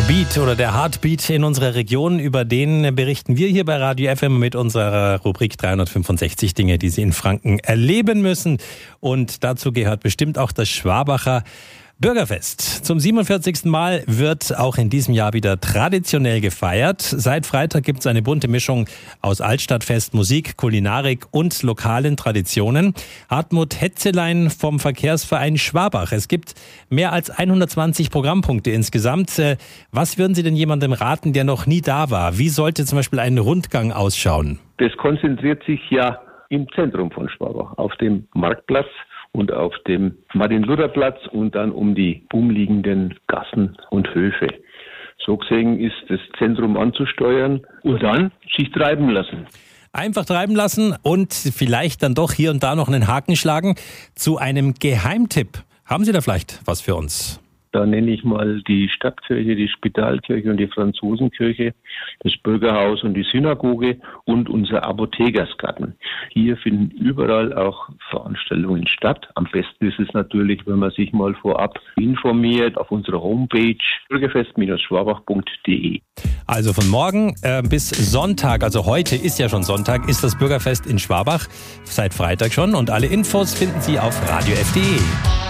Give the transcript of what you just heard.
Beat oder der Heartbeat in unserer Region, über den berichten wir hier bei Radio FM mit unserer Rubrik 365 Dinge, die Sie in Franken erleben müssen. Und dazu gehört bestimmt auch das Schwabacher Bürgerfest. Zum 47. Mal wird auch in diesem Jahr wieder traditionell gefeiert. Seit Freitag gibt es eine bunte Mischung aus Altstadtfest, Musik, Kulinarik und lokalen Traditionen. Hartmut Hetzelein vom Verkehrsverein Schwabach. Es gibt mehr als 120 Programmpunkte insgesamt. Was würden Sie denn jemandem raten, der noch nie da war? Wie sollte zum Beispiel ein Rundgang ausschauen? Das konzentriert sich ja im Zentrum von Schwabach, auf dem Marktplatz und auf dem Martin-Luther-Platz und dann um die umliegenden Gassen und Höfe. So gesehen ist das Zentrum anzusteuern und dann sich treiben lassen. Einfach treiben lassen und vielleicht dann doch hier und da noch einen Haken schlagen zu einem Geheimtipp. Haben Sie da vielleicht was für uns? Da nenne ich mal die Stadtkirche, die Spitalkirche und die Franzosenkirche, das Bürgerhaus und die Synagoge und unser Apothekersgarten. Hier finden überall auch Veranstaltungen statt. Am besten ist es natürlich, wenn man sich mal vorab informiert auf unserer Homepage bürgerfest-schwabach.de. Also von morgen bis Sonntag, also heute ist ja schon Sonntag, ist das Bürgerfest in Schwabach, seit Freitag schon. Und alle Infos finden Sie auf radiof.de.